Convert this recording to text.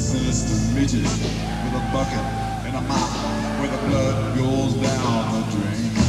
sinister midget with a bucket and a mop where the blood goes down the drain.